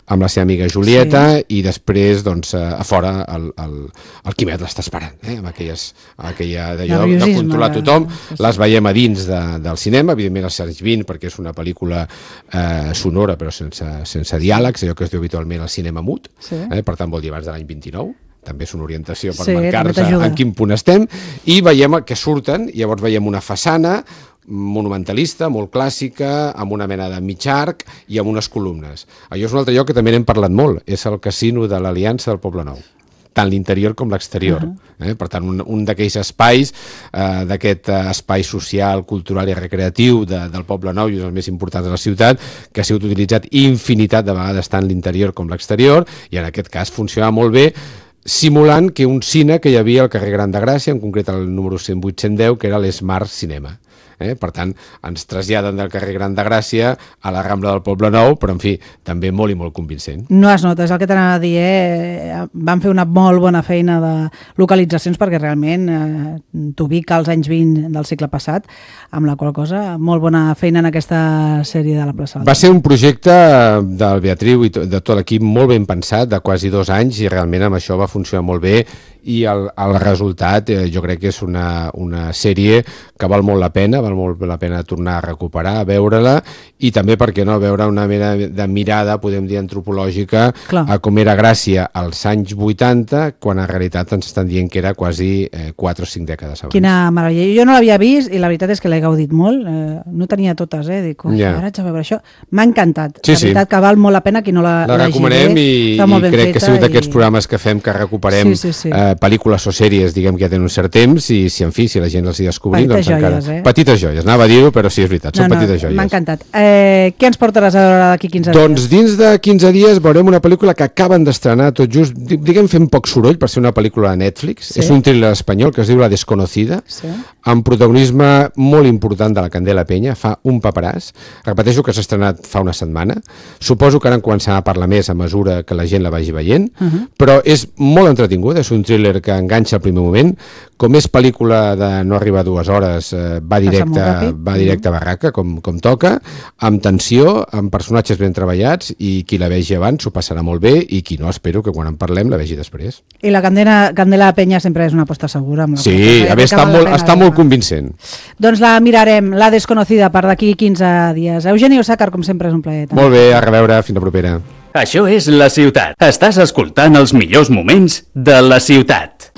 amb la seva amiga Julieta, i després doncs, a fora el Quimet l'està esperant, amb aquella d'allò de controlar tothom. Les veiem a dins del cinema, evidentment als anys 20, perquè és una pel·lícula sonora però sense diàlegs, allò que es diu habitualment al cinema mut, per tant vol dir abans de l'any 29, també és una orientació per marcar-nos en quin punt estem, i veiem que surten, i llavors veiem una façana monumentalista, molt clàssica, amb una mena de mig arc i amb unes columnes. Allò és un altre lloc que també n'hem parlat molt, és el casino de l'Aliança del Poblenou, tant l'interior com l'exterior. Per tant, un d'aquells espais, d'aquest espai social, cultural i recreatiu del Poblenou, i un dels més importants de la ciutat, que ha sigut utilitzat infinitat de vegades tant l'interior com l'exterior, i en aquest cas funciona molt bé, simulant que un cine que hi havia al carrer Gran de Gràcia, en concret el número 108-110, que era l'Smart Cinema. Per tant, ens traslladen del carrer Gran de Gràcia a la Rambla del Poblenou, però, en fi, també molt i molt convincent. No es nota, és el que t'anava a dir, van fer una molt bona feina de localitzacions perquè realment t'ubica als anys 20 del segle passat, amb la qual cosa, molt bona feina en aquesta sèrie de la plaça. Va ser un projecte del Beatriu i de tot l'equip molt ben pensat, de quasi 2 anys, i realment amb això va funcionar molt bé, i el resultat jo crec que és una sèrie que val molt la pena, tornar a recuperar, a veure-la, i també, per què no, veure una mena de mirada, podem dir, antropològica a com era Gràcia als anys 80, quan en realitat ens estan dient que era quasi 4 o 5 dècades abans. Quina meravella. Jo no l'havia vist i la veritat és que l'he gaudit molt. No tenia totes, dic, ara haig de veure això. M'ha encantat. La veritat que val molt la pena qui no la recomanem, i crec que ha sigut d'aquests programes que fem, que recuperem pel·lícules o sèries, diguem, que ja tenen un cert temps, i si la gent els hi descobrim, doncs encara... Petites joies, anava a dir-ho, però sí, és veritat, són petites joies. M'ha encantat. Què ens portaràs a veure d'aquí 15 dies? Doncs dins de 15 dies veurem una pel·lícula que acaben d'estrenar tot just, diguem, fent poc soroll per ser una pel·lícula de Netflix. És un thriller espanyol que es diu La Desconocida, amb protagonisme molt important de la Candela Peña, fa un paperàs. Repeteixo que s'ha estrenat fa una setmana. Suposo que ara en començarà a parlar més a mesura que la gent la vagi veient, però és molt entretinguda, és un thriller que enganxa al primer moment. Com és pel·lícula de no arribar a 2 hores, va directe a barraca, com toca, amb tensió, amb personatges ben treballats, i qui la vegi abans s'ho passarà molt bé, i qui no, espero que quan en parlem la vegi després. I la Candela Peña sempre és una aposta segura. Sí, a més està molt convincent. Doncs la mirarem, La Desconocida, per d'aquí 15 dies. Eugeni Osàcar, com sempre, és un plaer. Molt bé, a reveure, fins la propera. Això és La Ciutat. Estàs escoltant els millors moments de La Ciutat.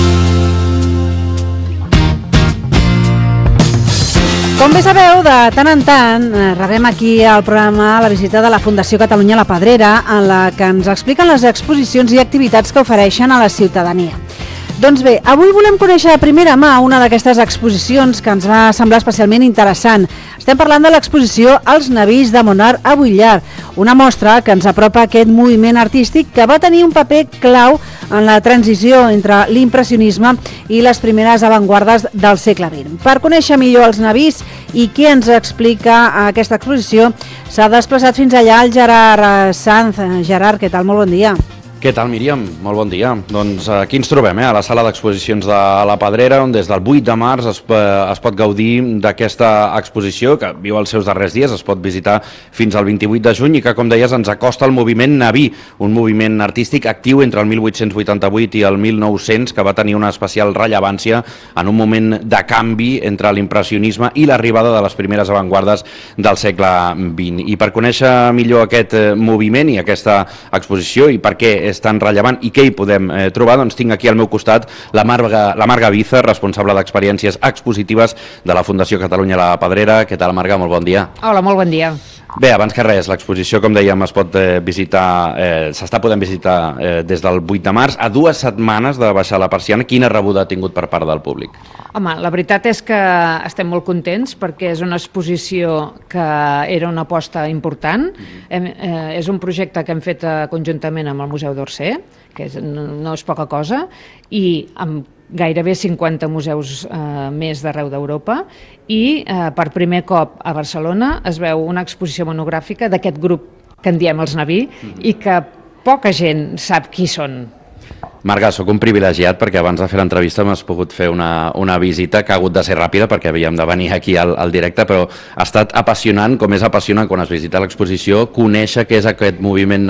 Com bé sabeu, de tant en tant rebem aquí al programa la visita de la Fundació Catalunya La Pedrera, en la que ens expliquen les exposicions i activitats que ofereixen a la ciutadania. Doncs bé, avui volem conèixer de primera mà una d'aquestes exposicions que ens va semblar especialment interessant. Estem parlant de l'exposició Els Navis de Monar a Bullar, una mostra que ens apropa a aquest moviment artístic que va tenir un paper clau en la transició entre l'impressionisme i les primeres avantguardes del segle XX. Per conèixer millor els navis i què ens explica aquesta exposició, s'ha desplaçat fins allà el Gerard Sanz. Gerard, què tal? Molt bon dia. Què tal, Míriam? Molt bon dia. Doncs aquí ens trobem, a la sala d'exposicions de la Pedrera, on des del 8 de març es pot gaudir d'aquesta exposició, que viu els seus darrers dies, es pot visitar fins al 28 de juny, i que, com deies, ens acosta al moviment naví, un moviment artístic actiu entre el 1888 i el 1900, que va tenir una especial rellevància en un moment de canvi entre l'impressionisme i l'arribada de les primeres avantguardes del segle XX. I per conèixer millor aquest moviment i aquesta exposició, i per què és tan rellevant i què hi podem trobar, doncs tinc aquí al meu costat la Marga Viza, responsable d'experiències expositives de la Fundació Catalunya La Pedrera. Què tal, Marga? Molt bon dia. Hola, molt bon dia. Bé, abans que res, l'exposició, com dèiem, es pot visitar, s'està podent visitar des del 8 de març, a 2 setmanes de baixar la persiana. Quina rebuda ha tingut per part del públic? Home, la veritat és que estem molt contents perquè és una exposició que era una aposta important. És un projecte que hem fet conjuntament amb el Museu d'Orsay, que no és poca cosa, i amb gairebé 50 museus més d'arreu d'Europa, i per primer cop a Barcelona es veu una exposició monogràfica d'aquest grup que en diem els Naví i que poca gent sap qui són. Marga, sóc un privilegiat perquè abans de fer l'entrevista m'has pogut fer una visita que ha hagut de ser ràpida perquè havíem de venir aquí al directe, però ha estat apassionant, com és apassionant quan es visita l'exposició, conèixer què és aquest moviment